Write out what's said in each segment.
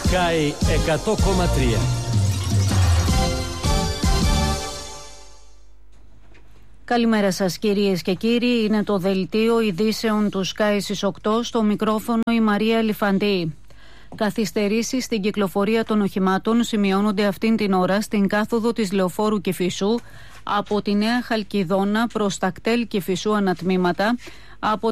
Sky 100,3. Καλημέρα σας κυρίες και κύριοι, είναι το δελτίο ειδήσεων του Sky στις 8, στο μικρόφωνο η Μαρία Λιφαντή. Καθυστερήσεις στην κυκλοφορία των οχημάτων σημειώνονται αυτήν την ώρα στην κάθοδο της Λεωφόρου Κηφισού από τη Νέα Χαλκιδόνα προς τα κτέλ Κηφισού ανατμήματα, από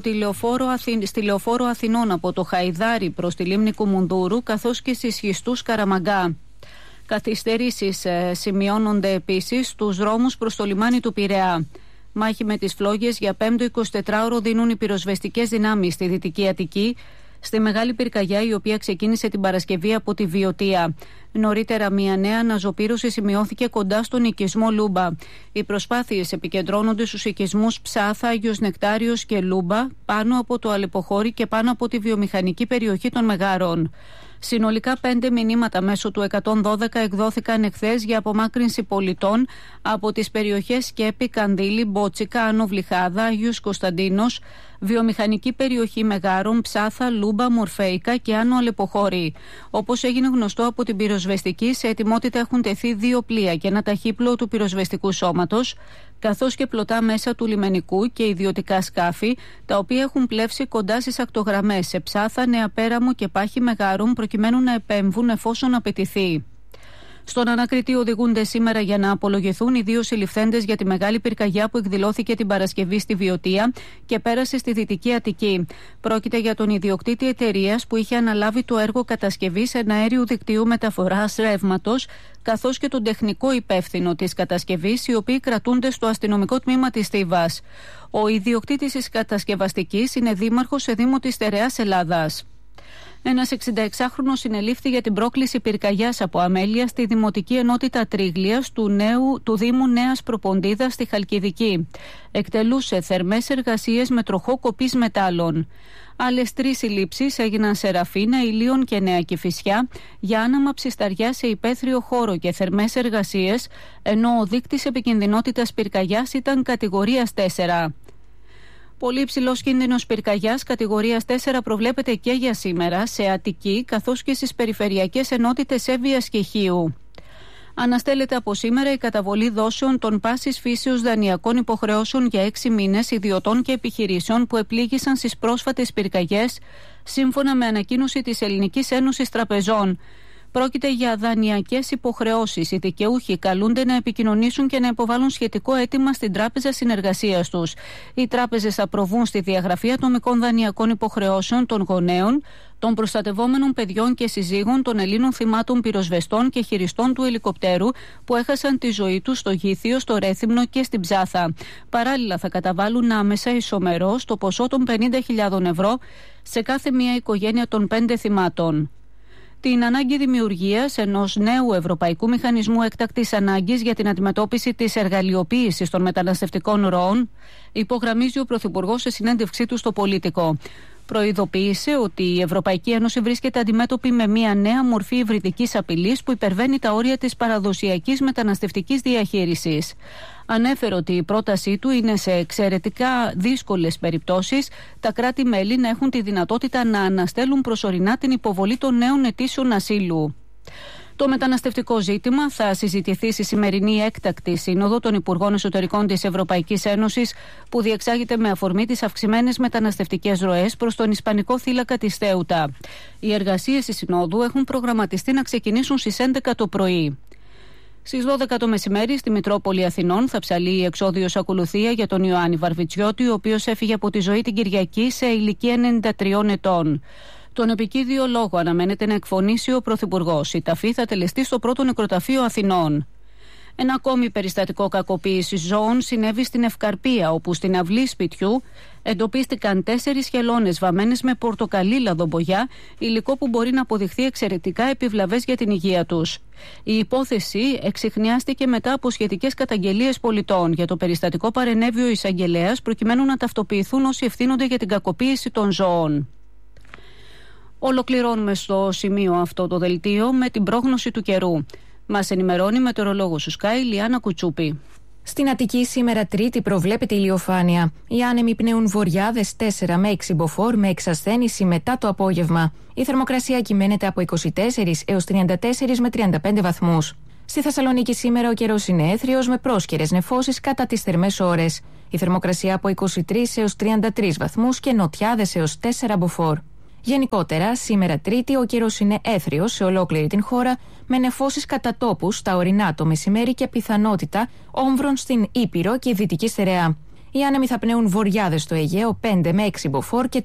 στη Λεωφόρο Αθηνών από το Χαϊδάρι προς τη Λίμνη Κουμουνδούρου, καθώς και στις Χιστούς Καραμαγκά. Καθυστερήσεις σημειώνονται επίσης στους δρόμους προς το λιμάνι του Πειραιά. Μάχη με τις φλόγες για 5ο 24ωρο δίνουν οι πυροσβεστικές δυνάμεις στη Δυτική Αττική, στη Μεγάλη Πυρκαγιά, η οποία ξεκίνησε την Παρασκευή από τη Βιωτία. Νωρίτερα, μια νέα αναζωπήρωση σημειώθηκε κοντά στον οικισμό Λούμπα. Οι προσπάθειες επικεντρώνονται στους οικισμούς Ψάθα, Άγιος Νεκτάριος και Λούμπα, πάνω από το Αλεποχώρι και πάνω από τη βιομηχανική περιοχή των Μεγάρων. Συνολικά 5 μηνύματα μέσω του 112 εκδόθηκαν εχθές για απομάκρυνση πολιτών από τις περιοχές Σκέπη, Κανδύλη, Μπότσικα, Άνω Βλυχάδα, Άγιος Κωνσταντίνος, βιομηχανική περιοχή Μεγάρων, Ψάθα, Λούμπα, Μορφέικα και Άνω Αλεποχώρι. Όπως έγινε γνωστό από την πυροσβεστική, σε ετοιμότητα έχουν τεθεί 2 πλοία και ένα ταχύπλοο του πυροσβεστικού σώματος, καθώς και πλωτά μέσα του λιμενικού και ιδιωτικά σκάφη, τα οποία έχουν πλεύσει κοντά στις ακτογραμμές σε Ψάθα, Νέα Πέραμο και Πάχη Μεγάρων, προκειμένου να επέμβουν εφόσον απαιτηθεί. Στον ανακριτή οδηγούνται σήμερα για να απολογηθούν οι 2 συλληφθέντες για τη Μεγάλη Πυρκαγιά που εκδηλώθηκε την Παρασκευή στη Βιωτία και πέρασε στη Δυτική Αττική. Πρόκειται για τον ιδιοκτήτη εταιρείας που είχε αναλάβει το έργο κατασκευής εναέριου δικτύου μεταφοράς ρεύματος, καθώς και τον τεχνικό υπεύθυνο της κατασκευής, οι οποίοι κρατούνται στο αστυνομικό τμήμα της Θήβας. Ο ιδιοκτήτης της κατασκευαστικής είναι δήμαρχος σε Δήμο της Στερεάς Ελλάδας. Ένας 66χρονος συνελήφθη για την πρόκληση πυρκαγιάς από αμέλεια στη Δημοτική Ενότητα Τρίγλιας του Δήμου Νέας Προποντίδας στη Χαλκιδική. Εκτελούσε θερμές εργασίες με τροχό κοπής μετάλλων. Άλλες 3 συλλήψεις έγιναν σε Ραφίνα, Ηλίων και Νέα Κηφισιά για άναμα ψισταριά σε υπαίθριο χώρο και θερμές εργασίες, ενώ ο δείκτης επικινδυνότητας πυρκαγιάς ήταν κατηγορίας 4. Πολύ υψηλός κίνδυνος πυρκαγιάς κατηγορίας 4 προβλέπεται και για σήμερα σε Αττική, καθώς και στις περιφερειακές ενότητες Εύβοιας και Χίου. Αναστέλλεται από σήμερα η καταβολή δόσεων των πάσης φύσεως δανειακών υποχρεώσεων για 6 μήνες ιδιωτών και επιχειρήσεων που επλήγησαν στις πρόσφατες πυρκαγιές, σύμφωνα με ανακοίνωση της Ελληνικής Ένωσης Τραπεζών. Πρόκειται για δανειακές υποχρεώσεις. Οι δικαιούχοι καλούνται να επικοινωνήσουν και να υποβάλουν σχετικό αίτημα στην Τράπεζα Συνεργασίας τους. Οι τράπεζες θα προβούν στη διαγραφή ατομικών δανειακών υποχρεώσεων των γονέων, των προστατευόμενων παιδιών και συζύγων των Ελλήνων θυμάτων πυροσβεστών και χειριστών του ελικοπτέρου που έχασαν τη ζωή τους στο Γήθιο, στο Ρέθυμνο και στην Ψάθα. Παράλληλα, θα καταβάλουν άμεσα ισομερώς το ποσό των 50.000 ευρώ σε κάθε μία οικογένεια των 5 θυμάτων. Την ανάγκη δημιουργίας ενός νέου ευρωπαϊκού μηχανισμού έκτακτης ανάγκης για την αντιμετώπιση της εργαλειοποίησης των μεταναστευτικών ροών υπογραμμίζει ο Πρωθυπουργός σε συνέντευξή του στο Πολίτικο. Προειδοποίησε ότι η Ευρωπαϊκή Ένωση βρίσκεται αντιμέτωπη με μια νέα μορφή υβριδικής απειλής που υπερβαίνει τα όρια της παραδοσιακής μεταναστευτικής διαχείρισης. Ανέφερε ότι η πρότασή του είναι σε εξαιρετικά δύσκολες περιπτώσεις τα κράτη-μέλη να έχουν τη δυνατότητα να αναστέλουν προσωρινά την υποβολή των νέων αιτήσεων ασύλου. Το μεταναστευτικό ζήτημα θα συζητηθεί στη σημερινή έκτακτη σύνοδο των Υπουργών Εσωτερικών της Ευρωπαϊκής Ένωσης που διεξάγεται με αφορμή τις αυξημένες μεταναστευτικές ροές προς τον Ισπανικό θύλακα της Θέουτα. Οι εργασίες της Συνόδου έχουν προγραμματιστεί να ξεκινήσουν στις 11 το πρωί. Στις 12 το μεσημέρι στη Μητρόπολη Αθηνών θα ψαλεί η εξώδιος ακολουθία για τον Ιωάννη Βαρβιτσιώτη, ο οποίος έφυγε από τη ζωή την Κυριακή σε ηλικία 93 ετών. Τον επικίδιο λόγο αναμένεται να εκφωνήσει ο Πρωθυπουργός. Η ταφή θα τελεστεί στο πρώτο νεκροταφείο Αθηνών. Ένα ακόμη περιστατικό κακοποίησης ζώων συνέβη στην Ευκαρπία, όπου στην αυλή σπιτιού εντοπίστηκαν 4 χελώνες βαμμένες με πορτοκαλίλαδο μπογιά, υλικό που μπορεί να αποδειχθεί εξαιρετικά επιβλαβές για την υγεία τους. Η υπόθεση εξιχνιάστηκε μετά από σχετικές καταγγελίες πολιτών. Για το περιστατικό παρενέβη ο εισαγγελέας προκειμένου να ταυτοποιηθούν όσοι ευθύνονται για την κακοποίηση των ζώων. Ολοκληρώνουμε στο σημείο αυτό το δελτίο με την πρόγνωση του καιρού. Μας ενημερώνει η μετεωρολόγος του Sky, Λιάννα Κουτσούπη. Στην Αττική σήμερα Τρίτη προβλέπεται ηλιοφάνεια. Οι άνεμοι πνέουν βορειάδες 4 με 6 μποφόρ με εξασθένηση μετά το απόγευμα. Η θερμοκρασία κυμαίνεται από 24 έως 34 με 35 βαθμούς. Στη Θεσσαλονίκη σήμερα ο καιρός είναι έθριος με πρόσκαιρες νεφώσεις κατά τις θερμές ώρες. Η θερμοκρασία από 23 έως 33 βαθμούς και νοτιάδες έως 4 μποφόρ. Γενικότερα, σήμερα Τρίτη ο καιρός είναι έθριος σε ολόκληρη την χώρα, με νεφώσεις κατά τόπους στα ορεινά το μεσημέρι και πιθανότητα όμβρων στην Ήπειρο και Δυτική Στερεά. Οι άνεμοι θα πνέουν βορειάδες στο Αιγαίο 5 με 6 μποφόρ και